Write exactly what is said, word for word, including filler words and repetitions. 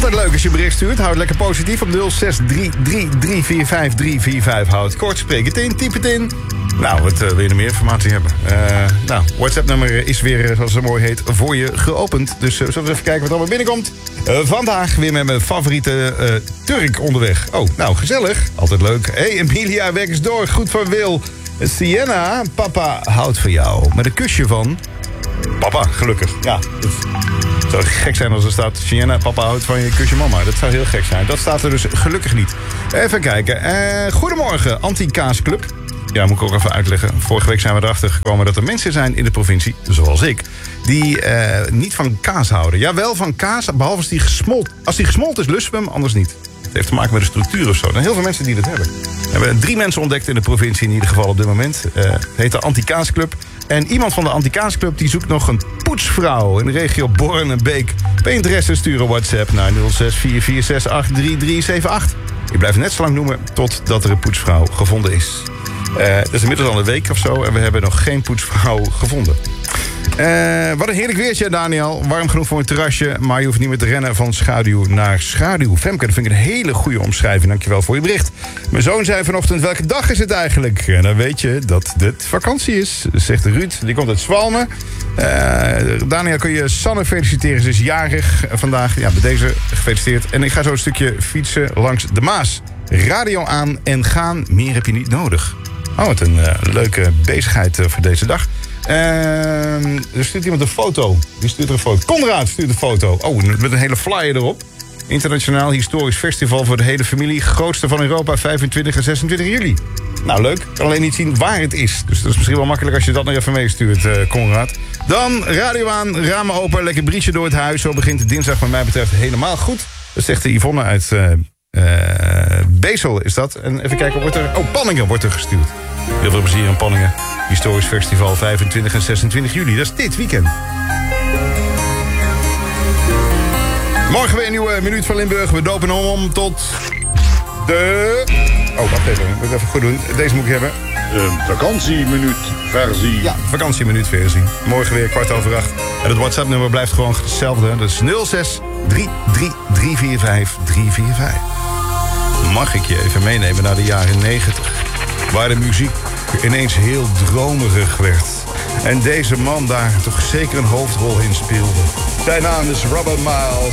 Altijd leuk als je een bericht stuurt. Houd het lekker positief op nul zes drie drie drie vier vijf drie vier vijf. Houd kort, spreek het in, typ het in. Nou, wat uh, wil je nog meer informatie hebben? Uh, nou, WhatsApp-nummer is weer, zoals het mooi heet, voor je geopend. Dus uh, zullen we eens even kijken wat er allemaal binnenkomt. Uh, vandaag weer met mijn favoriete uh, Turk onderweg. Oh, nou, gezellig. Altijd leuk. Hey, Emilia, werk eens door. Goed van Wil. Sienna, papa houdt van jou. Met een kusje van... Papa, gelukkig. Ja, het zou gek zijn als er staat... Sienna, papa houdt van je, kusje mama. Dat zou heel gek zijn. Dat staat er dus gelukkig niet. Even kijken. Uh, goedemorgen, Anti-Kaasclub. Ja, moet ik ook even uitleggen. Vorige week zijn we erachter gekomen dat er mensen zijn in de provincie, zoals ik, die uh, niet van kaas houden. Jawel, van kaas, behalve als die gesmolten. Als die gesmolten is, lussen we hem, anders niet. Het heeft te maken met de structuur of zo. Er zijn heel veel mensen die dat hebben. We hebben drie mensen ontdekt in de provincie in ieder geval op dit moment. Uh, het heet de Anti-Kaasclub. En iemand van de Anti-Kaasclub die zoekt nog een poetsvrouw in de regio Born en Beek. Ben je interesse, sturen WhatsApp naar nul zes vier vier zes acht drie drie zeven acht. Je blijft net zo lang noemen totdat er een poetsvrouw gevonden is. Uh, dat is inmiddels al een week of zo en we hebben nog geen poetsvrouw gevonden. Uh, wat een heerlijk weertje, Daniel. Warm genoeg voor een terrasje, maar je hoeft niet meer te rennen van schaduw naar schaduw. Femke, dat vind ik een hele goede omschrijving. Dankjewel voor je bericht. Mijn zoon zei vanochtend, welke dag is het eigenlijk? En dan weet je dat dit vakantie is, zegt Ruud. Die komt uit Zwalmen. Uh, Daniel, kun je Sanne feliciteren? Ze is jarig vandaag. Ja, bij deze gefeliciteerd. En ik ga zo een stukje fietsen langs de Maas. Radio aan en gaan. Meer heb je niet nodig. Oh, wat een uh, leuke bezigheid uh, voor deze dag. Uh, er stuurt iemand een foto. Wie stuurt er een foto? Konrad stuurt een foto. Oh, met een hele flyer erop. Internationaal Historisch Festival voor de hele familie. Grootste van Europa, vijfentwintig en zesentwintig juli. Nou, leuk. Ik kan alleen niet zien waar het is. Dus dat is misschien wel makkelijk als je dat nog even meestuurt, uh, Konrad. Dan radio aan, ramen open, lekker briesje door het huis. Zo begint de dinsdag wat mij betreft helemaal goed. Dat zegt de Yvonne uit uh, uh, Bezel is dat. En even kijken, wordt er... Oh, Panningen wordt er gestuurd. Heel veel plezier in Panningen. Historisch Festival vijfentwintig en zesentwintig juli. Dat is dit weekend. Morgen weer een nieuwe Minuut van Limburg. We dopen hem om tot de... Oh, wacht even. Moet ik even goed doen. Deze moet ik hebben. Een vakantieminuut versie. Ja, vakantieminuut versie. Morgen weer kwart over acht. En het WhatsApp-nummer blijft gewoon hetzelfde. Dat is nul zes drie drie drie vier vijf drie vier vijf. Mag ik je even meenemen naar de jaren negentig? Waar de muziek ineens heel dromerig werd. En deze man daar toch zeker een hoofdrol in speelde. Zijn naam is Robert Miles.